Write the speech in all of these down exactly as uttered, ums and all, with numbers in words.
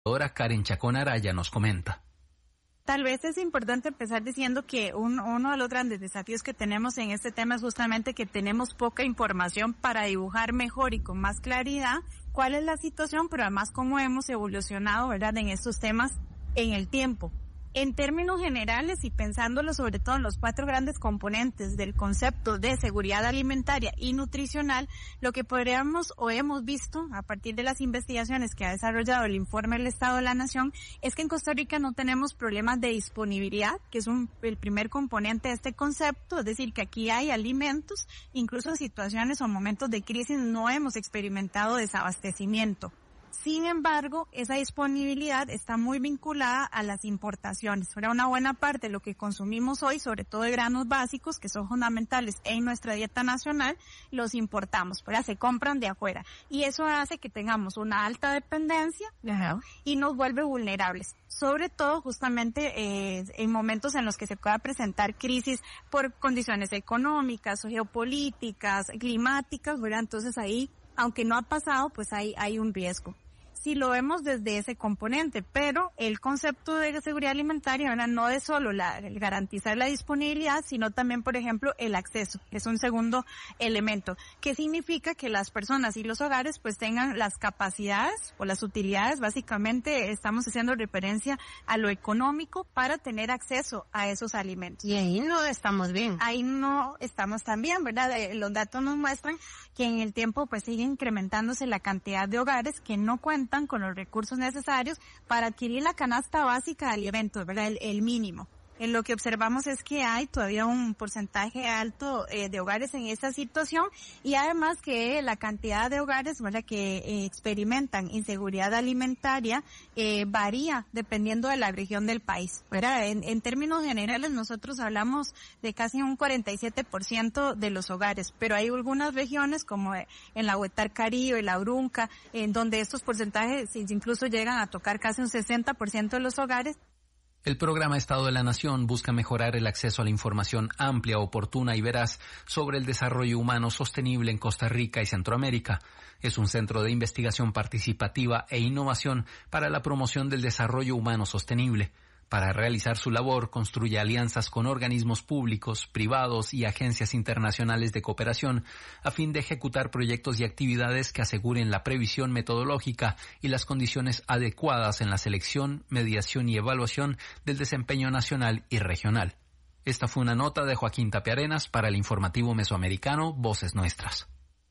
Ahora Karen Chacón Araya nos comenta. Tal vez es importante empezar diciendo que un, uno de los grandes desafíos que tenemos en este tema es justamente que tenemos poca información para dibujar mejor y con más claridad cuál es la situación, pero además cómo hemos evolucionado, ¿verdad?, en estos temas en el tiempo. En términos generales y pensándolo sobre todo en los cuatro grandes componentes del concepto de seguridad alimentaria y nutricional, lo que podríamos o hemos visto a partir de las investigaciones que ha desarrollado el informe del Estado de la Nación es que en Costa Rica no tenemos problemas de disponibilidad, que es un, el primer componente de este concepto, es decir, que aquí hay alimentos, incluso en situaciones o momentos de crisis no hemos experimentado desabastecimiento. Sin embargo, esa disponibilidad está muy vinculada a las importaciones. Pero una buena parte de lo que consumimos hoy, sobre todo de granos básicos, que son fundamentales en nuestra dieta nacional, los importamos, ¿verdad? Se compran de afuera. Y eso hace que tengamos una alta dependencia uh-huh. y nos vuelve vulnerables. Sobre todo justamente eh, en momentos en los que se pueda presentar crisis por condiciones económicas, geopolíticas, climáticas, ¿verdad? Entonces ahí, aunque no ha pasado, pues hay, hay un riesgo. Si lo vemos desde ese componente, pero el concepto de seguridad alimentaria, ¿verdad?, no es solo la, el garantizar la disponibilidad, sino también, por ejemplo, el acceso, que es un segundo elemento, que significa que las personas y los hogares pues tengan las capacidades o las utilidades, básicamente estamos haciendo referencia a lo económico para tener acceso a esos alimentos. Y ahí no estamos bien. Ahí no estamos tan bien, ¿verdad? Los datos nos muestran que en el tiempo pues sigue incrementándose la cantidad de hogares que no cuentan con los recursos necesarios para adquirir la canasta básica de alimentos, ¿verdad? El, el mínimo. En lo que observamos es que hay todavía un porcentaje alto eh, de hogares en esta situación y además que la cantidad de hogares, ¿verdad?, que eh, experimentan inseguridad alimentaria eh, varía dependiendo de la región del país, ¿verdad? En, en términos generales nosotros hablamos de casi un cuarenta y siete por ciento de los hogares, pero hay algunas regiones como en la Huetar Caribe, la Brunca, en donde estos porcentajes incluso llegan a tocar casi un sesenta por ciento de los hogares. El programa Estado de la Nación busca mejorar el acceso a la información amplia, oportuna y veraz sobre el desarrollo humano sostenible en Costa Rica y Centroamérica. Es un centro de investigación participativa e innovación para la promoción del desarrollo humano sostenible. Para realizar su labor, construye alianzas con organismos públicos, privados y agencias internacionales de cooperación a fin de ejecutar proyectos y actividades que aseguren la previsión metodológica y las condiciones adecuadas en la selección, mediación y evaluación del desempeño nacional y regional. Esta fue una nota de Joaquín Tapiarenas para el informativo mesoamericano Voces Nuestras.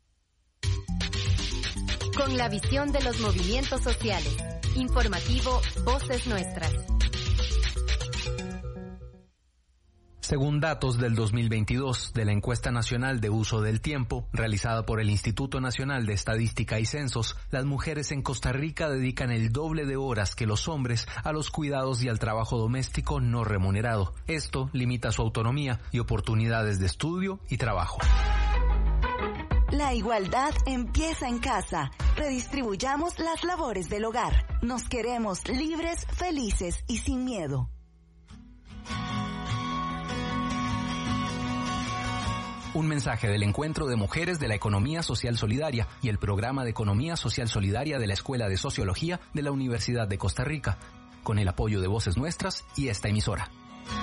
Con la visión de los movimientos sociales. Informativo Voces Nuestras. Según datos del dos mil veintidós de la Encuesta Nacional de Uso del Tiempo, realizada por el Instituto Nacional de Estadística y Censos, las mujeres en Costa Rica dedican el doble de horas que los hombres a los cuidados y al trabajo doméstico no remunerado. Esto limita su autonomía y oportunidades de estudio y trabajo. La igualdad empieza en casa. Redistribuyamos las labores del hogar. Nos queremos libres, felices y sin miedo. Un mensaje del Encuentro de Mujeres de la Economía Social Solidaria y el Programa de Economía Social Solidaria de la Escuela de Sociología de la Universidad de Costa Rica, con el apoyo de Voces Nuestras y esta emisora.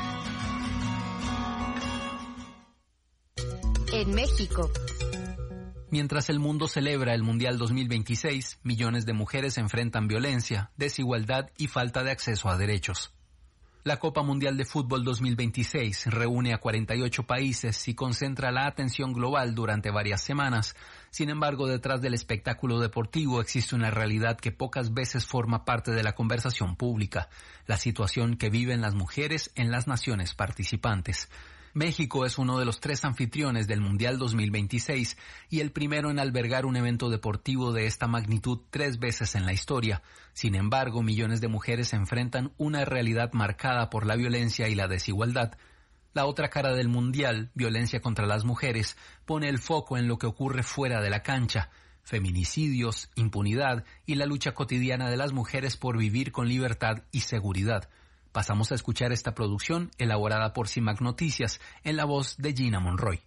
En México. Mientras el mundo celebra el Mundial dos mil veintiséis, millones de mujeres enfrentan violencia, desigualdad y falta de acceso a derechos. La Copa Mundial de Fútbol dos mil veintiséis reúne a cuarenta y ocho países y concentra la atención global durante varias semanas. Sin embargo, detrás del espectáculo deportivo existe una realidad que pocas veces forma parte de la conversación pública: la situación que viven las mujeres en las naciones participantes. México es uno de los tres anfitriones del Mundial dos mil veintiséis y el primero en albergar un evento deportivo de esta magnitud tres veces en la historia. Sin embargo, millones de mujeres enfrentan una realidad marcada por la violencia y la desigualdad. La otra cara del Mundial, violencia contra las mujeres, pone el foco en lo que ocurre fuera de la cancha: feminicidios, impunidad y la lucha cotidiana de las mujeres por vivir con libertad y seguridad. Pasamos a escuchar esta producción elaborada por CIMAC Noticias en la voz de Gina Monroy.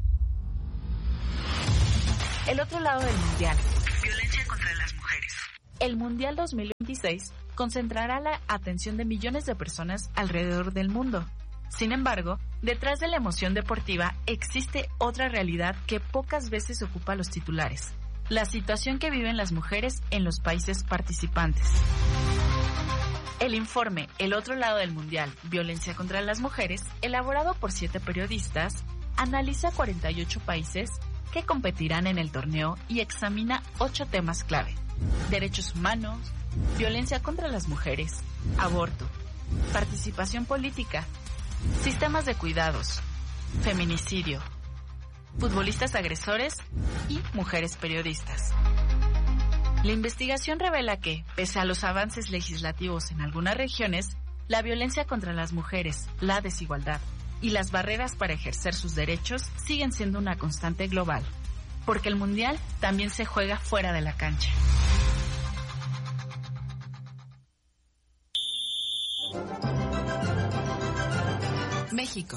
El otro lado del mundial. Violencia contra las mujeres. El Mundial dos mil veintiséis concentrará la atención de millones de personas alrededor del mundo. Sin embargo, detrás de la emoción deportiva existe otra realidad que pocas veces ocupa los titulares: la situación que viven las mujeres en los países participantes. El informe El otro lado del Mundial, Violencia contra las Mujeres, elaborado por siete periodistas, analiza cuarenta y ocho países que competirán en el torneo y examina ocho temas clave: derechos humanos, violencia contra las mujeres, aborto, participación política, sistemas de cuidados, feminicidio, futbolistas agresores y mujeres periodistas. La investigación revela que, pese a los avances legislativos en algunas regiones, la violencia contra las mujeres, la desigualdad y las barreras para ejercer sus derechos siguen siendo una constante global, porque el Mundial también se juega fuera de la cancha. México.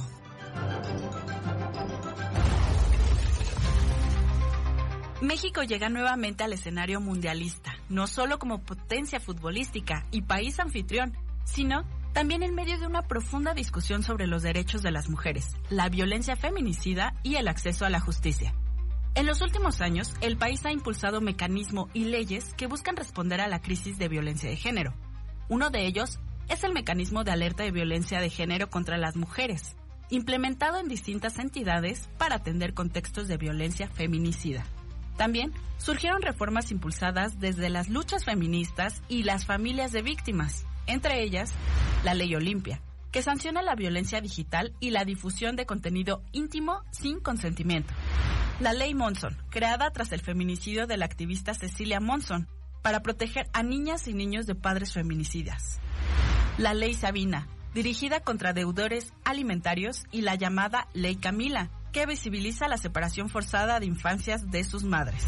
México llega nuevamente al escenario mundialista, no solo como potencia futbolística y país anfitrión, sino también en medio de una profunda discusión sobre los derechos de las mujeres, la violencia feminicida y el acceso a la justicia. En los últimos años, el país ha impulsado mecanismos y leyes que buscan responder a la crisis de violencia de género. Uno de ellos es el mecanismo de alerta de violencia de género contra las mujeres, implementado en distintas entidades para atender contextos de violencia feminicida. También surgieron reformas impulsadas desde las luchas feministas y las familias de víctimas, entre ellas la Ley Olimpia, que sanciona la violencia digital y la difusión de contenido íntimo sin consentimiento. La Ley Monson, creada tras el feminicidio de la activista Cecilia Monson, para proteger a niñas y niños de padres feminicidas. La Ley Sabina, dirigida contra deudores alimentarios, y la llamada Ley Camila, que visibiliza la separación forzada de infancias de sus madres.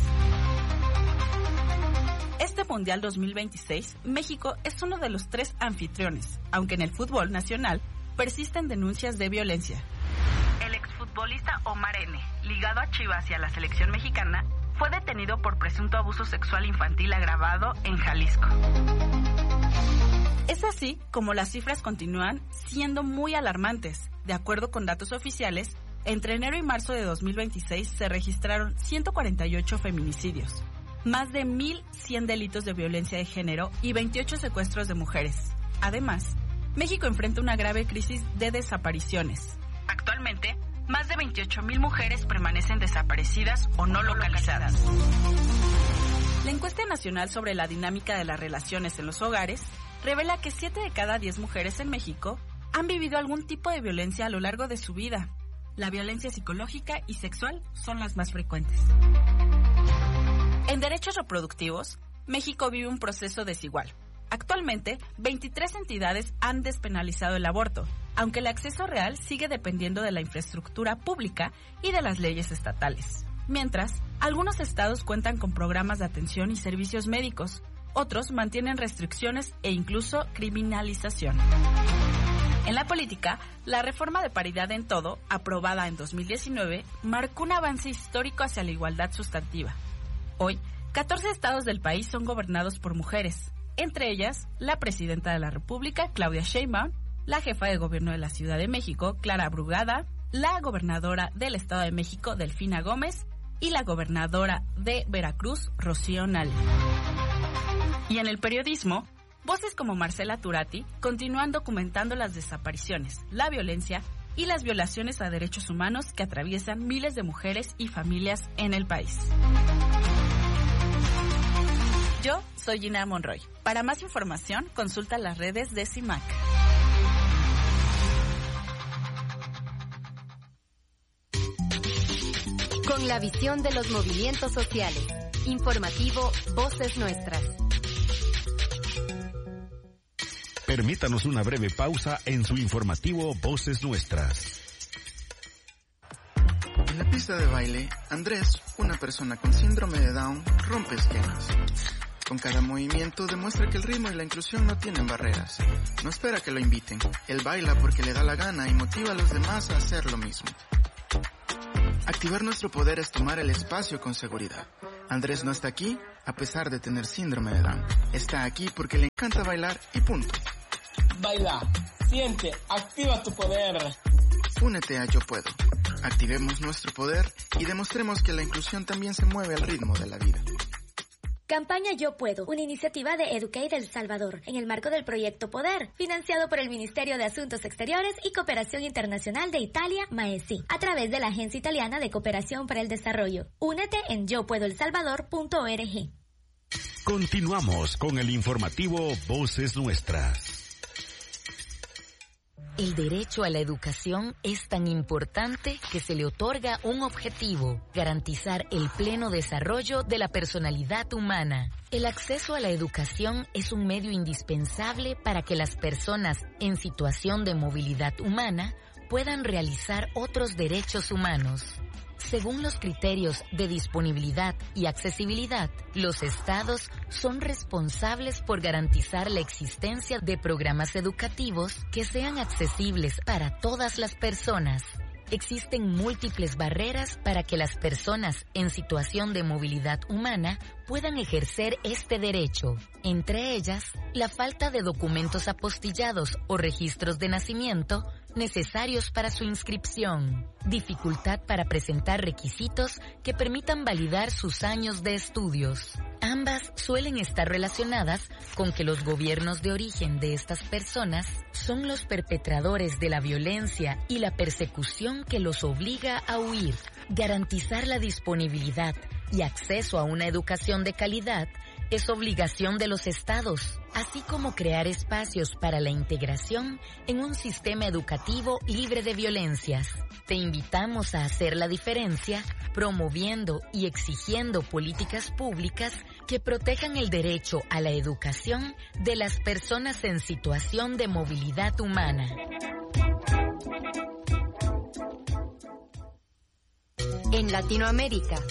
Este Mundial dos mil veintiséis, México es uno de los tres anfitriones, aunque en el fútbol nacional persisten denuncias de violencia. El exfutbolista Omar N., ligado a Chivas y a la selección mexicana, fue detenido por presunto abuso sexual infantil agravado en Jalisco. Es así como las cifras continúan siendo muy alarmantes. De acuerdo con datos oficiales, entre enero y marzo de dos mil veintiséis se registraron ciento cuarenta y ocho feminicidios, más de mil cien delitos de violencia de género y veintiocho secuestros de mujeres. Además, México enfrenta una grave crisis de desapariciones. Actualmente, más de veintiocho mil mujeres permanecen desaparecidas o no localizadas. La encuesta nacional sobre la dinámica de las relaciones en los hogares revela que siete de cada diez mujeres en México han vivido algún tipo de violencia a lo largo de su vida. La violencia psicológica y sexual son las más frecuentes. En derechos reproductivos, México vive un proceso desigual. Actualmente, veintitrés entidades han despenalizado el aborto, aunque el acceso real sigue dependiendo de la infraestructura pública y de las leyes estatales. Mientras, algunos estados cuentan con programas de atención y servicios médicos, otros mantienen restricciones e incluso criminalización. En la política, la reforma de paridad en todo, aprobada en dos mil diecinueve, marcó un avance histórico hacia la igualdad sustantiva. Hoy, catorce estados del país son gobernados por mujeres, entre ellas la presidenta de la República, Claudia Sheinbaum, la jefa de gobierno de la Ciudad de México, Clara Brugada, la gobernadora del Estado de México, Delfina Gómez, y la gobernadora de Veracruz, Rocío Nale. Y en el periodismo, voces como Marcela Turati continúan documentando las desapariciones, la violencia y las violaciones a derechos humanos que atraviesan miles de mujeres y familias en el país. Yo soy Gina Monroy. Para más información, consulta las redes de C I M A C. Con la visión de los movimientos sociales. Informativo Voces Nuestras. Permítanos una breve pausa en su informativo Voces Nuestras. En la pista de baile, Andrés, una persona con síndrome de Down, rompe esquemas. Con cada movimiento demuestra que el ritmo y la inclusión no tienen barreras. No espera que lo inviten. Él baila porque le da la gana y motiva a los demás a hacer lo mismo. Activar nuestro poder es tomar el espacio con seguridad. Andrés no está aquí a pesar de tener síndrome de Down. Está aquí porque le encanta bailar y punto. Baila, siente, activa tu poder. Únete a Yo Puedo. Activemos nuestro poder y demostremos que la inclusión también se mueve al ritmo de la vida. Campaña Yo Puedo, una iniciativa de Educate El Salvador, en el marco del proyecto Poder, financiado por el Ministerio de Asuntos Exteriores y Cooperación Internacional de Italia, MAESI, a través de la Agencia Italiana de Cooperación para el Desarrollo. Únete en yo puedo el salvador punto org. Continuamos con el informativo Voces Nuestras. El derecho a la educación es tan importante que se le otorga un objetivo: garantizar el pleno desarrollo de la personalidad humana. El acceso a la educación es un medio indispensable para que las personas en situación de movilidad humana puedan realizar otros derechos humanos. Según los criterios de disponibilidad y accesibilidad, los estados son responsables por garantizar la existencia de programas educativos que sean accesibles para todas las personas. Existen múltiples barreras para que las personas en situación de movilidad humana puedan ejercer este derecho. Entre ellas, la falta de documentos apostillados o registros de nacimiento necesarios para su inscripción, dificultad para presentar requisitos que permitan validar sus años de estudios. Ambas suelen estar relacionadas con que los gobiernos de origen de estas personas son los perpetradores de la violencia y la persecución que los obliga a huir. Garantizar la disponibilidad y acceso a una educación de calidad es obligación de los estados, así como crear espacios para la integración en un sistema educativo libre de violencias. Te invitamos a hacer la diferencia promoviendo y exigiendo políticas públicas que protejan el derecho a la educación de las personas en situación de movilidad humana. En Latinoamérica.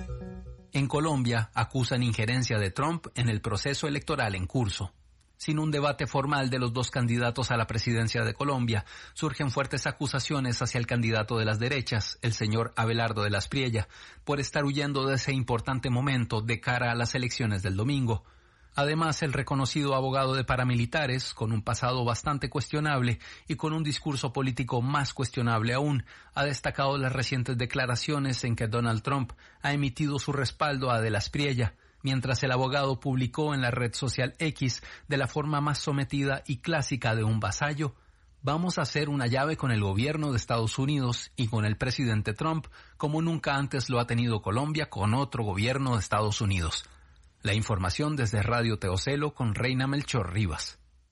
En Colombia acusan injerencia de Trump en el proceso electoral en curso. Sin un debate formal de los dos candidatos a la presidencia de Colombia, surgen fuertes acusaciones hacia el candidato de las derechas, el señor Abelardo de la Espriella, por estar huyendo de ese importante momento de cara a las elecciones del domingo. Además, el reconocido abogado de paramilitares, con un pasado bastante cuestionable y con un discurso político más cuestionable aún, ha destacado las recientes declaraciones en que Donald Trump ha emitido su respaldo a de la Espriella, mientras el abogado publicó en la red social X, de la forma más sometida y clásica de un vasallo: vamos a hacer una llave con el gobierno de Estados Unidos y con el presidente Trump, como nunca antes lo ha tenido Colombia con otro gobierno de Estados Unidos. La información desde Radio Teocelo con Reina Melchor Rivas.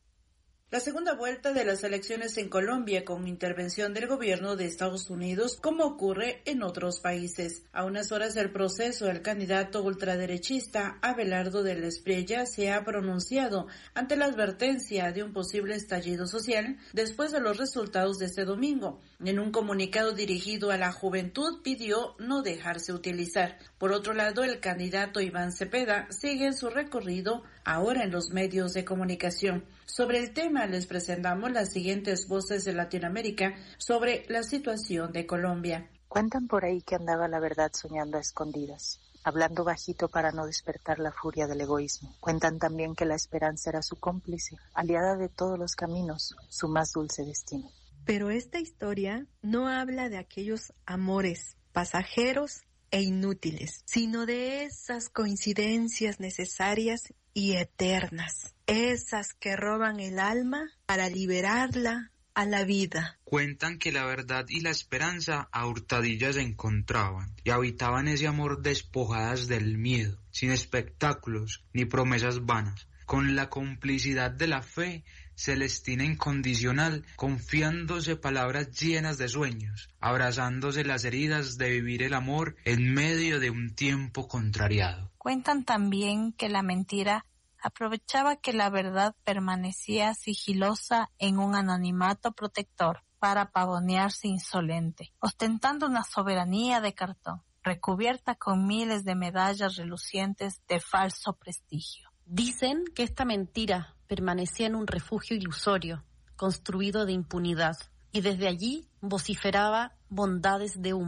La segunda vuelta de las elecciones en Colombia con intervención del gobierno de Estados Unidos, como ocurre en otros países. A unas horas del proceso, el candidato ultraderechista Abelardo de la Espriella se ha pronunciado ante la advertencia de un posible estallido social después de los resultados de este domingo. En un comunicado dirigido a la juventud, pidió no dejarse utilizar. Por otro lado, el candidato Iván Cepeda sigue en su recorrido ahora en los medios de comunicación. Sobre el tema les presentamos las siguientes voces de Latinoamérica sobre la situación de Colombia. Cuentan por ahí que andaba la verdad soñando a escondidas, hablando bajito para no despertar la furia del egoísmo. Cuentan también que la esperanza era su cómplice, aliada de todos los caminos, su más dulce destino. Pero esta historia no habla de aquellos amores pasajeros e inútiles, sino de esas coincidencias necesarias y eternas, esas que roban el alma para liberarla a la vida. Cuentan que la verdad y la esperanza a hurtadillas se encontraban y habitaban ese amor despojadas del miedo, sin espectáculos ni promesas vanas, con la complicidad de la fe celestina incondicional, confiándose palabras llenas de sueños, abrazándose las heridas de vivir el amor en medio de un tiempo contrariado. Cuentan también que la mentira aprovechaba que la verdad permanecía sigilosa en un anonimato protector para pavonearse insolente, ostentando una soberanía de cartón, recubierta con miles de medallas relucientes de falso prestigio. Dicen que esta mentira permanecía en un refugio ilusorio, construido de impunidad, y desde allí vociferaba bondades de humo,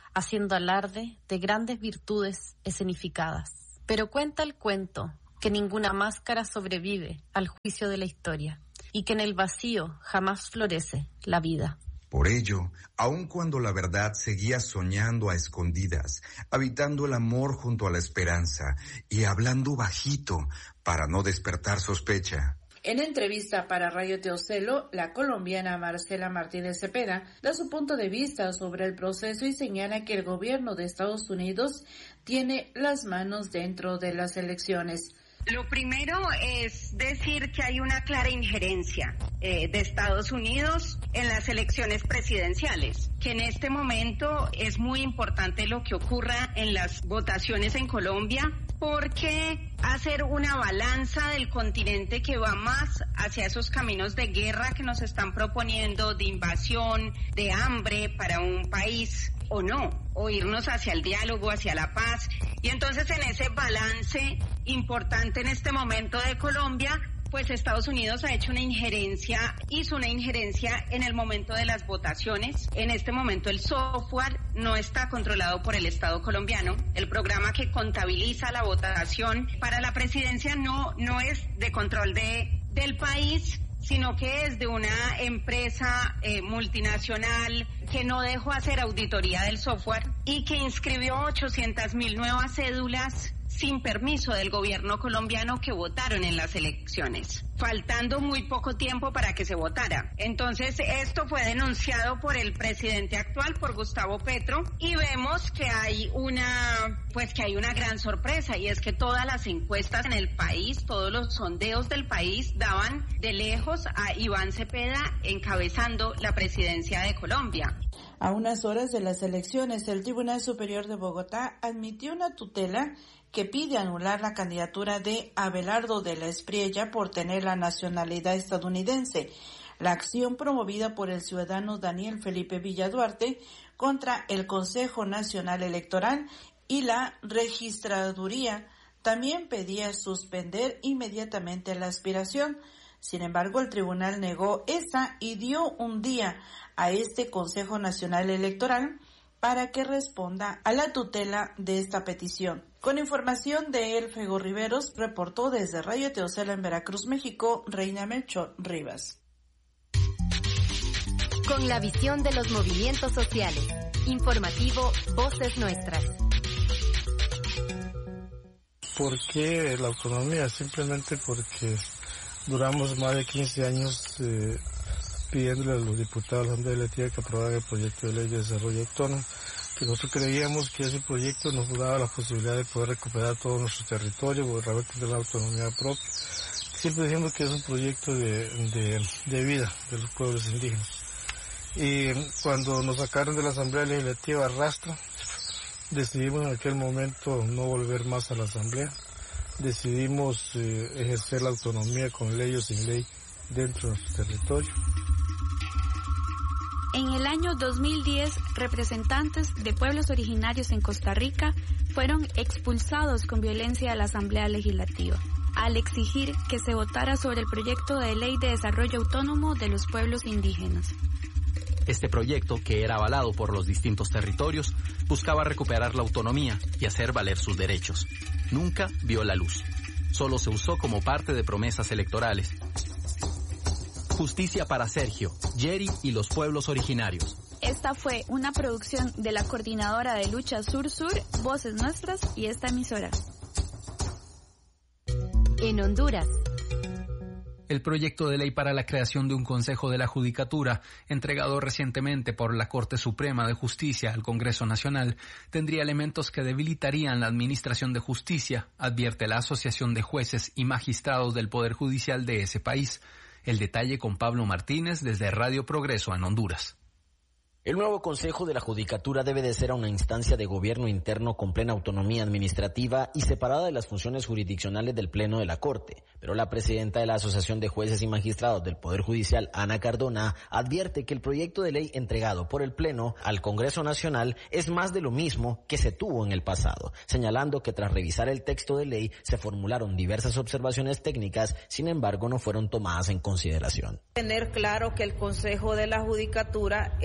haciendo alarde de grandes virtudes escenificadas. Pero cuenta el cuento que ninguna máscara sobrevive al juicio de la historia y que en el vacío jamás florece la vida. Por ello, aun cuando la verdad seguía soñando a escondidas, habitando el amor junto a la esperanza y hablando bajito para no despertar sospecha. En entrevista para Radio Teocelo, la colombiana Marcela Martínez Cepeda da su punto de vista sobre el proceso y señala que el gobierno de Estados Unidos tiene las manos dentro de las elecciones. Lo primero es decir que hay una clara injerencia eh, de Estados Unidos en las elecciones presidenciales, que en este momento es muy importante lo que ocurra en las votaciones en Colombia, porque hacer una balanza del continente que va más hacia esos caminos de guerra que nos están proponiendo, de invasión, de hambre para un país o no, o irnos hacia el diálogo, hacia la paz. Y entonces en ese balance importante en este momento de Colombia, pues Estados Unidos ha hecho una injerencia, hizo una injerencia en el momento de las votaciones. En este momento el software no está controlado por el Estado colombiano. El programa que contabiliza la votación para la presidencia no, no es de control de, del país, sino que es de una empresa eh, multinacional que no dejó hacer auditoría del software y que inscribió ochocientas mil nuevas cédulas sin permiso del gobierno colombiano que votaron en las elecciones, faltando muy poco tiempo para que se votara. Entonces, esto fue denunciado por el presidente actual, por Gustavo Petro, y vemos que hay una, pues que hay una gran sorpresa, y es que todas las encuestas en el país, todos los sondeos del país daban de lejos a Iván Cepeda encabezando la presidencia de Colombia. A unas horas de las elecciones, el Tribunal Superior de Bogotá admitió una tutela que pide anular la candidatura de Abelardo de la Espriella por tener la nacionalidad estadounidense. La acción promovida por el ciudadano Daniel Felipe Villaduarte contra el Consejo Nacional Electoral y la Registraduría también pedía suspender inmediatamente la aspiración. Sin embargo, el tribunal negó esa y dio un día a este Consejo Nacional Electoral para que responda a la tutela de esta petición. Con información de Elfego Riveros, reportó desde Radio Teocelo en Veracruz, México, Reina Melchor Rivas. Con la visión de los movimientos sociales. Informativo Voces Nuestras. ¿Por qué la autonomía? Simplemente porque duramos más de quince años eh, pidiéndole a los diputados de la Asamblea Legislativa que aprobaran el proyecto de ley de desarrollo autónomo, que nosotros creíamos que ese proyecto nos daba la posibilidad de poder recuperar todo nuestro territorio, poder realmente tener la autonomía propia. Siempre decimos que es un proyecto de, de, de vida de los pueblos indígenas. Y cuando nos sacaron de la Asamblea Legislativa a rastro, decidimos en aquel momento no volver más a la Asamblea. Decidimos eh, ejercer la autonomía con ley o sin ley dentro de nuestro territorio. En el año dos mil diez, representantes de pueblos originarios en Costa Rica fueron expulsados con violencia de la Asamblea Legislativa, al exigir que se votara sobre el proyecto de ley de desarrollo autónomo de los pueblos indígenas. Este proyecto, que era avalado por los distintos territorios, buscaba recuperar la autonomía y hacer valer sus derechos. Nunca vio la luz. Solo se usó como parte de promesas electorales. Justicia para Sergio, Jerry y los pueblos originarios. Esta fue una producción de la Coordinadora de Lucha Sur-Sur, Voces Nuestras y esta emisora. En Honduras. El proyecto de ley para la creación de un Consejo de la Judicatura, entregado recientemente por la Corte Suprema de Justicia al Congreso Nacional, tendría elementos que debilitarían la administración de justicia, advierte la Asociación de Jueces y Magistrados del Poder Judicial de ese país. El detalle con Pablo Martínez desde Radio Progreso en Honduras. El nuevo Consejo de la Judicatura debe de ser una instancia de gobierno interno con plena autonomía administrativa y separada de las funciones jurisdiccionales del Pleno de la Corte. Pero la presidenta de la Asociación de Jueces y Magistrados del Poder Judicial, Ana Cardona, advierte que el proyecto de ley entregado por el Pleno al Congreso Nacional es más de lo mismo que se tuvo en el pasado, señalando que tras revisar el texto de ley se formularon diversas observaciones técnicas, sin embargo no fueron tomadas en consideración. Tener claro que el Consejo de la Judicatura es un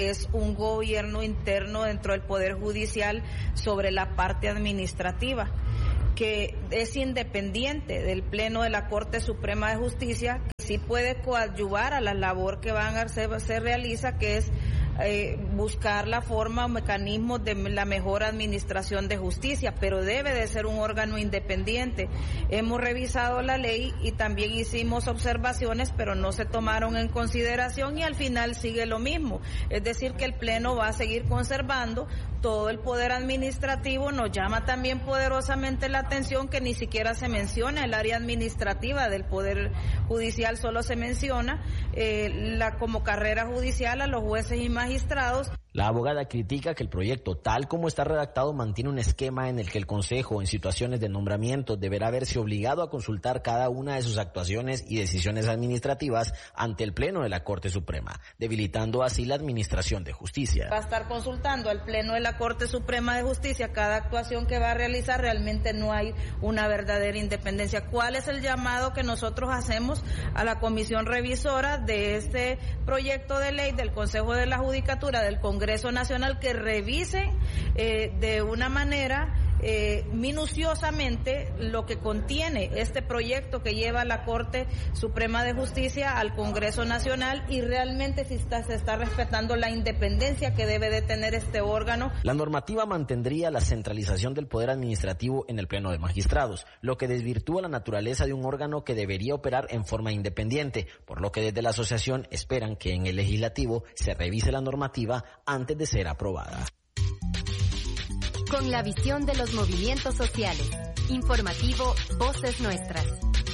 un gobierno interno dentro del Poder Judicial sobre la parte administrativa, que es independiente del Pleno de la Corte Suprema de Justicia, que sí puede coadyuvar a la labor que van a hacer, se realiza, que es eh, buscar la forma o mecanismos de la mejor administración de justicia, pero debe de ser un órgano independiente. Hemos revisado la ley y también hicimos observaciones, pero no se tomaron en consideración y al final sigue lo mismo. Es decir, que el Pleno va a seguir conservando todo el poder administrativo. Nos llama también poderosamente la atención que ni siquiera se menciona el área administrativa del Poder Judicial, solo se menciona eh, la como carrera judicial a los jueces y magistrados. La abogada critica que el proyecto, tal como está redactado, mantiene un esquema en el que el Consejo, en situaciones de nombramiento, deberá verse obligado a consultar cada una de sus actuaciones y decisiones administrativas ante el Pleno de la Corte Suprema, debilitando así la administración de justicia. Va a estar consultando al Pleno de la Corte Suprema de Justicia cada actuación que va a realizar. Realmente no hay una verdadera independencia. ¿Cuál es el llamado que nosotros hacemos a la comisión revisora de este proyecto de ley del Consejo de la Judicatura del Congreso Congreso Nacional, que revisen eh, de una manera eh, minuciosamente lo que contiene este proyecto que lleva la Corte Suprema de Justicia al Congreso Nacional y realmente si está, se está respetando la independencia que debe de tener este órgano? La normativa mantendría la centralización del poder administrativo en el Pleno de Magistrados, lo que desvirtúa la naturaleza de un órgano que debería operar en forma independiente, por lo que desde la asociación esperan que en el legislativo se revise la normativa antes de ser aprobada. Con la visión de los movimientos sociales. Informativo Voces Nuestras.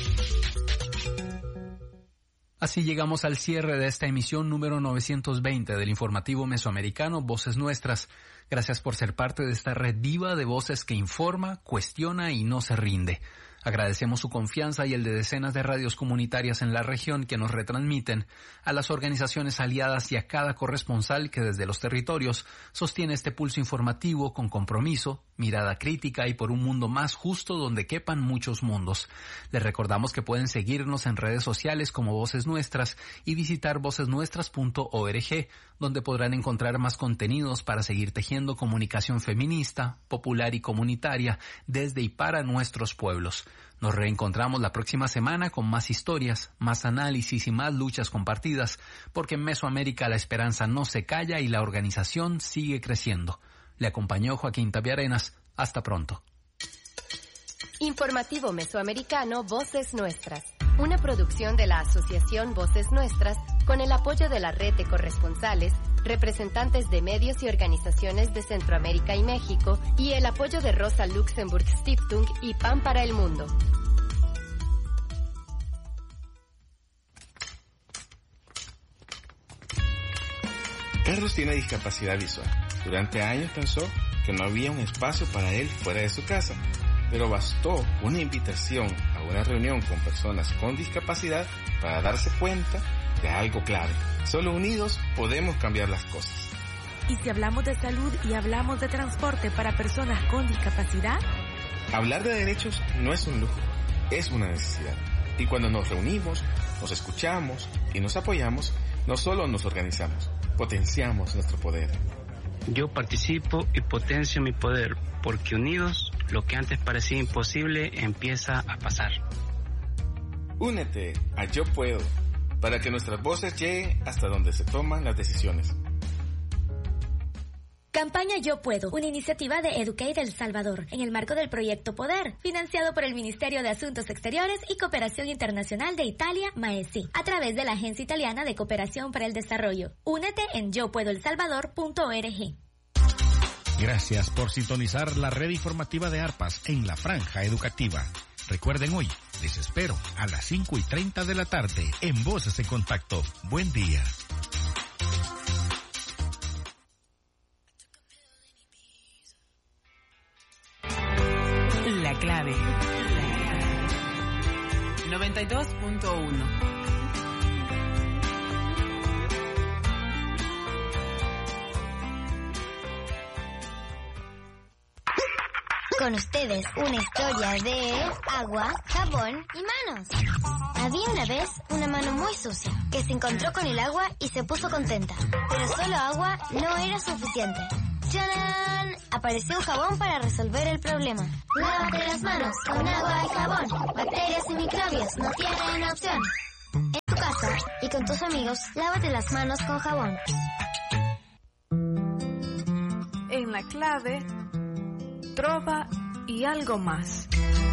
Así llegamos al cierre de esta emisión número novecientos veinte del informativo mesoamericano Voces Nuestras. Gracias por ser parte de esta red viva de voces que informa, cuestiona y no se rinde. Agradecemos su confianza y el de decenas de radios comunitarias en la región que nos retransmiten, a las organizaciones aliadas y a cada corresponsal que desde los territorios sostiene este pulso informativo con compromiso, mirada crítica y por un mundo más justo donde quepan muchos mundos. Les recordamos que pueden seguirnos en redes sociales como Voces Nuestras y visitar voces nuestras punto org, donde podrán encontrar más contenidos para seguir tejiendo comunicación feminista, popular y comunitaria desde y para nuestros pueblos. Nos reencontramos la próxima semana con más historias, más análisis y más luchas compartidas, porque en Mesoamérica la esperanza no se calla y la organización sigue creciendo. Le acompañó Joaquín Tapiarenas. Hasta pronto. Informativo Mesoamericano Voces Nuestras, una producción de la Asociación Voces Nuestras con el apoyo de la red de corresponsales, representantes de medios y organizaciones de Centroamérica y México y el apoyo de Rosa Luxemburg Stiftung y Pan para el Mundo. Carlos tiene discapacidad visual. Durante años pensó que no había un espacio para él fuera de su casa, pero bastó una invitación a una reunión con personas con discapacidad para darse cuenta de algo clave. Solo unidos podemos cambiar las cosas. ¿Y si hablamos de salud y hablamos de transporte para personas con discapacidad? Hablar de derechos no es un lujo, es una necesidad. Y cuando nos reunimos, nos escuchamos y nos apoyamos, no solo nos organizamos, potenciamos nuestro poder. Yo participo y potencio mi poder, porque unidos, lo que antes parecía imposible empieza a pasar. Únete a Yo Puedo, para que nuestras voces lleguen hasta donde se toman las decisiones. Campaña Yo Puedo, una iniciativa de Educate El Salvador, en el marco del proyecto Poder, financiado por el Ministerio de Asuntos Exteriores y Cooperación Internacional de Italia, MAESI, a través de la Agencia Italiana de Cooperación para el Desarrollo. Únete en yo puedo el salvador punto org. Gracias por sintonizar la red informativa de ARPAS en la franja educativa. Recuerden hoy, les espero a las cinco y treinta de la tarde en Voces en Contacto. Buen día. La clave. noventa y dos punto uno. Con ustedes, una historia de agua, jabón y manos. Había una vez una mano muy sucia que se encontró con el agua y se puso contenta. Pero solo agua no era suficiente. ¡Tarán! Apareció un jabón para resolver el problema. Lávate las manos con agua y jabón. Bacterias y microbios no tienen opción. En tu casa y con tus amigos, lávate las manos con jabón. En la clave, trova y algo más.